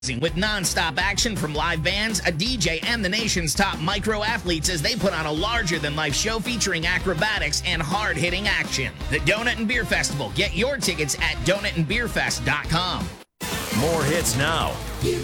with non-stop action from live bands, a DJ, and the nation's top micro athletes as they put on a larger-than-life show featuring acrobatics and hard-hitting action. The Donut and Beer Festival. Get your tickets at donutandbeerfest.com. More hits now